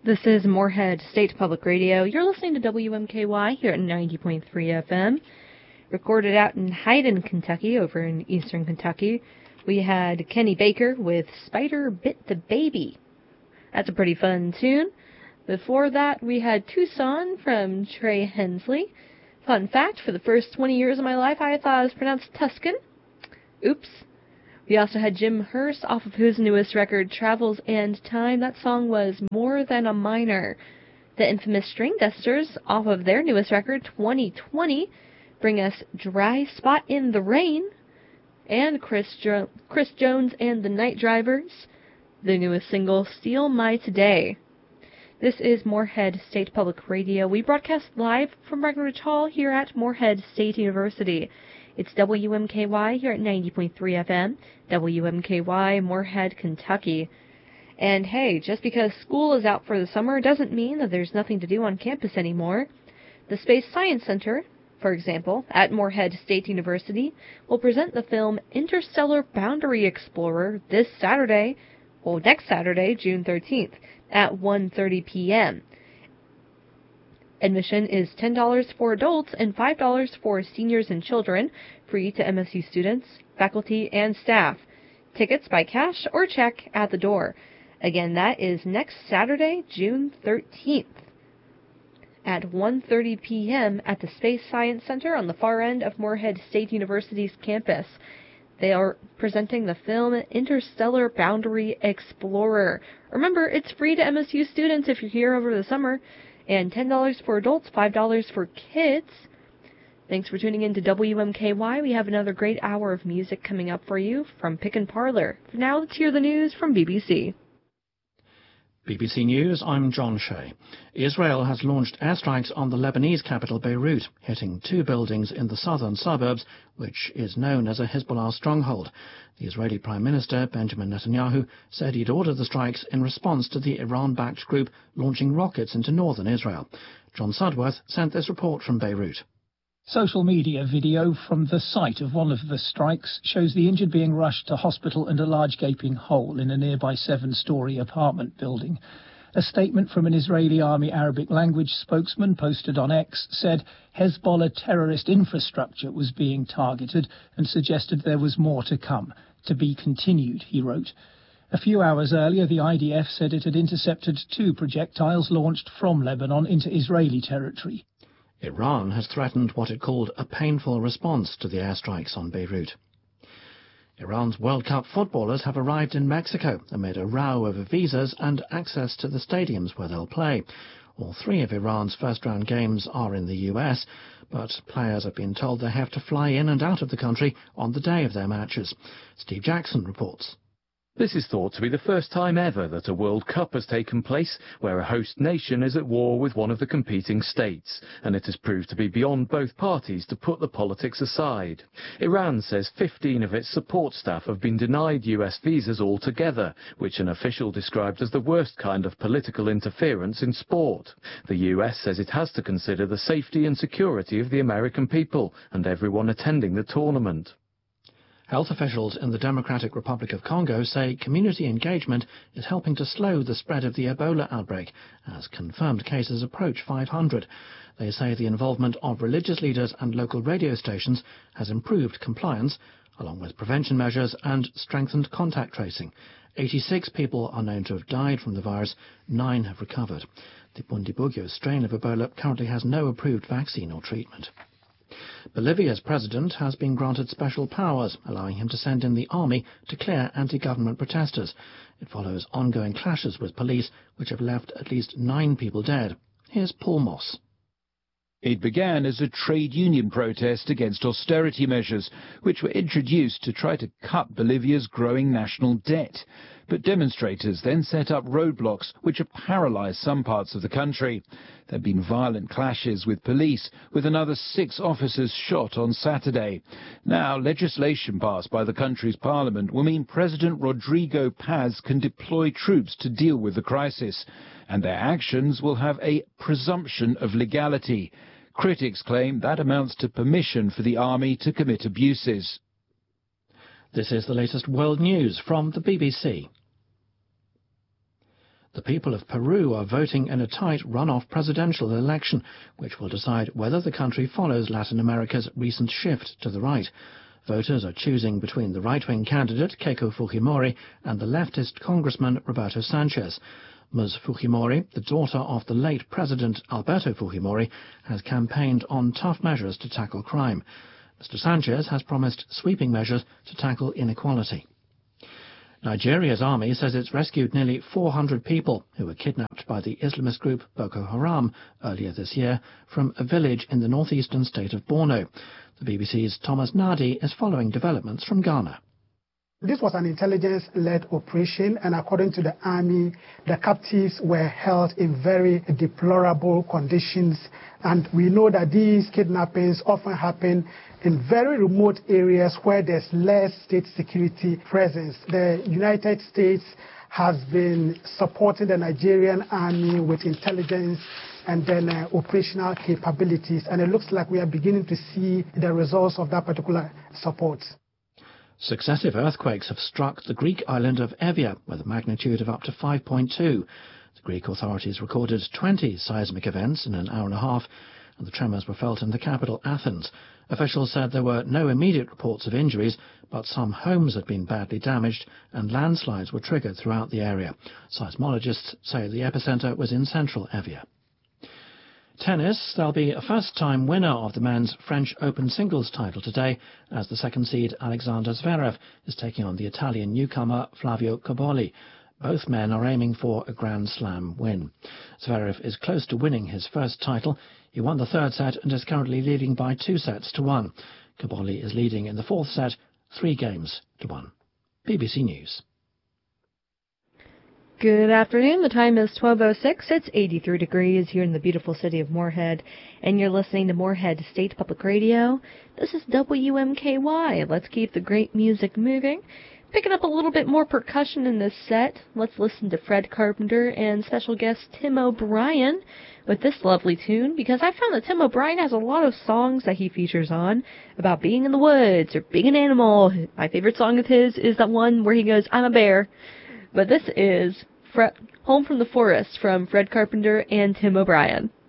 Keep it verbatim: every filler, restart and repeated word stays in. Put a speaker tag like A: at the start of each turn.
A: This is Moorhead State Public Radio. You're listening to W M K Y here at ninety point three F M. Recorded out in Hayden, Kentucky, over in eastern Kentucky. We had Kenny Baker with Spider Bit the Baby. That's a pretty fun tune. Before that, we had Tucson from Trey Hensley. Fun fact, for the first twenty years of my life, I thought it was pronounced Tuscan. Oops. We also had Jim Hurst off of his newest record, Travels and Time. That song was More Than a Minor. The infamous String Dusters, off of their newest record, twenty twenty, bring us Dry Spot in the Rain. And Chris, jo- Chris Jones and the Night Drivers, the newest single, Steal My Today. This is Moorhead State Public Radio. We broadcast live from Breckenridge Hall here at Moorhead State University. It's W M K Y here at ninety point three F M, W M K Y, Moorhead, Kentucky. And hey, just because school is out for the summer doesn't mean that there's nothing to do on campus anymore. The Space Science Center, for example, at Moorhead State University, will present the film Interstellar Boundary Explorer this Saturday, well, next Saturday, June thirteenth, at one thirty p.m. Admission is ten dollars for adults and five dollars for seniors and children, free to M S U students, faculty, and staff. Tickets by cash or check at the door. Again, that is next Saturday, June thirteenth, at one thirty p.m. at the Space Science Center on the far end of Moorhead State University's campus. They are presenting the film Interstellar Boundary Explorer. Remember, it's free to M S U students if you're here over the summer, and ten dollars for adults, five dollars for kids. Thanks for tuning in to W M K Y. We have another great hour of music coming up for you from Pick and Parlor. For now, let's hear the news from B B C.
B: B B C News, I'm John Shea. Israel has launched airstrikes on the Lebanese capital Beirut, hitting two buildings in the southern suburbs, which is known as a Hezbollah stronghold. The Israeli Prime Minister, Benjamin Netanyahu, said he'd ordered the strikes in response to the Iran-backed group launching rockets into northern Israel. John Sudworth sent this report from Beirut.
C: Social media video from the site of one of the strikes shows the injured being rushed to hospital and a large gaping hole in a nearby seven-storey apartment building. A statement from an Israeli Army Arabic language spokesman posted on X said Hezbollah terrorist infrastructure was being targeted and suggested there was more to come. To be continued, he wrote. A few hours earlier, the I D F said it had intercepted two projectiles launched from Lebanon into Israeli territory.
B: Iran has threatened what it called a painful response to the airstrikes on Beirut. Iran's World Cup footballers have arrived in Mexico amid a row over visas and access to the stadiums where they'll play. All three of Iran's first-round games are in the U S, but players have been told they have to fly in and out of the country on the day of their matches. Steve Jackson reports.
D: This is thought to be the first time ever that a World Cup has taken place where a host nation is at war with one of the competing states, and it has proved to be beyond both parties to put the politics aside. Iran says fifteen of its support staff have been denied U S visas altogether, which an official described as the worst kind of political interference in sport. The U S says it has to consider the safety and security of the American people and everyone attending the tournament.
B: Health officials in the Democratic Republic of Congo say community engagement is helping to slow the spread of the Ebola outbreak as confirmed cases approach five hundred. They say the involvement of religious leaders and local radio stations has improved compliance, along with prevention measures and strengthened contact tracing. eighty-six people are known to have died from the virus, nine have recovered. The Bundibugyo strain of Ebola currently has no approved vaccine or treatment. Bolivia's president has been granted special powers, allowing him to send in the army to clear anti-government protesters. It follows ongoing clashes with police, which have left at least nine people dead. Here's Paul Moss.
E: It began as a trade union protest against austerity measures, which were introduced to try to cut Bolivia's growing national debt. But demonstrators then set up roadblocks which have paralyzed some parts of the country. There have been violent clashes with police, with another six officers shot on Saturday. Now, legislation passed by the country's parliament will mean President Rodrigo Paz can deploy troops to deal with the crisis, and their actions will have a presumption of legality. Critics claim that amounts to permission for the army to commit abuses.
B: This is the latest world news from the B B C. The people of Peru are voting in a tight runoff presidential election, which will decide whether the country follows Latin America's recent shift to the right. Voters are choosing between the right-wing candidate Keiko Fujimori and the leftist congressman Roberto Sanchez. Miz Fujimori, the daughter of the late President Alberto Fujimori, has campaigned on tough measures to tackle crime. Mister Sanchez has promised sweeping measures to tackle inequality. Nigeria's army says it's rescued nearly four hundred people who were kidnapped by the Islamist group Boko Haram earlier this year from a village in the northeastern state of Borno. The B B C's Thomas Nadi is following developments from Ghana.
F: This was an intelligence-led operation, and according to the army, the captives were held in very deplorable conditions. And we know that these kidnappings often happen in very remote areas where there's less state security presence. The United States has been supporting the Nigerian army with intelligence and then uh, operational capabilities, and it looks like we are beginning to see the results of that particular support.
B: Successive earthquakes have struck the Greek island of Evia with a magnitude of up to five point two. The Greek authorities recorded twenty seismic events in an hour and a half, and the tremors were felt in the capital, Athens. Officials said there were no immediate reports of injuries, but some homes had been badly damaged and landslides were triggered throughout the area. Seismologists say the epicenter was in central Evia. Tennis, there'll be a first-time winner of the men's French Open singles title today, as the second seed Alexander Zverev is taking on the Italian newcomer Flavio Cobolli. Both men are aiming for a Grand Slam win. Zverev is close to winning his first title. He won the third set and is currently leading by two sets to one. Cobolli is leading in the fourth set, three games to one. B B C News.
A: Good afternoon. The time is twelve oh six. It's eighty-three degrees here in the beautiful city of Moorhead, and you're listening to Moorhead State Public Radio. This is W M K Y. Let's keep the great music moving. Picking up a little bit more percussion in this set, let's listen to Fred Carpenter and special guest Tim O'Brien with this lovely tune, because I found that Tim O'Brien has a lot of songs that he features on about being in the woods or being an animal. My favorite song of his is that one where he goes, "I'm a bear." But this is Fred, Home from the Forest from Fred Carpenter and Tim O'Brien.